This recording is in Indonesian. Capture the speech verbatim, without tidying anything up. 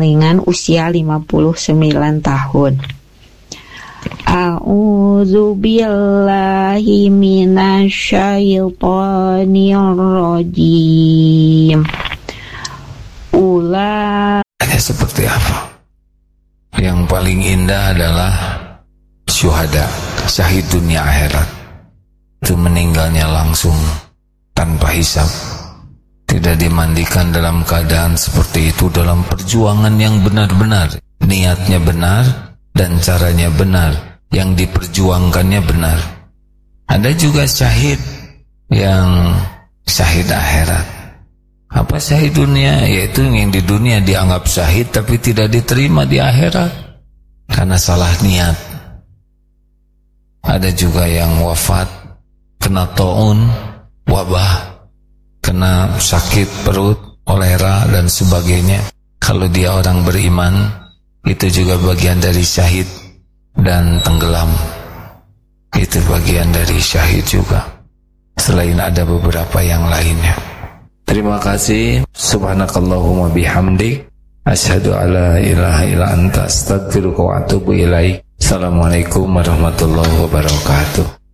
ringan usia lima puluh sembilan tahun. A'udzu billahi minasyaitonir rajim. Ula seperti apa? Yang paling indah adalah syuhada, syahid dunia akhirat. Itu meninggalnya langsung tanpa hisab, tidak dimandikan dalam keadaan seperti itu, dalam perjuangan yang benar-benar, niatnya benar dan caranya benar, yang diperjuangkannya benar. Ada juga syahid yang syahid akhirat. Apa syahid dunia? Yaitu yang di dunia dianggap syahid tapi tidak diterima di akhirat karena salah niat. Ada juga yang wafat kena taun, wabah, kena sakit perut, kolera dan sebagainya. Kalau dia orang beriman, itu juga bagian dari syahid. Dan tenggelam, itu bagian dari syahid juga, selain ada beberapa yang lainnya. Terima kasih. Subhanakallahumma bihamdik, asyhadu alla ilaha illa anta, astaghfiruka wa atubu ilaik. Assalamualaikum warahmatullahi wabarakatuh.